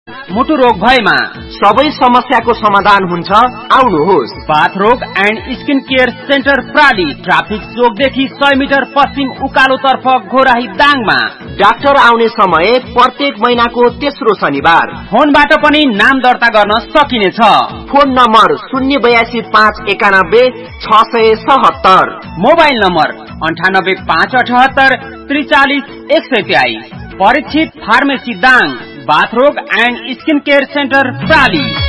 मुटु रोग भएमा सबै समस्याको समाधान हुन्छ। आउनुहोस्, बाथ रोग and skin care centre प्राली, traffic चोकदेखि 100 metre पश्चिम उकालो तर्फ घोराही दाङमा। डाक्टर आउने समय प्रत्येक महिनाको तेस्रो शनिबार। फोनबाट पनि नाम दर्ता गर्न सकिनेछ। Phone number 082-591-677। Mobile number 98-578 434123। Parikshit pharmacy Dang, बाथ रोग एन्ड स्किन केयर सेन्टर प्राली।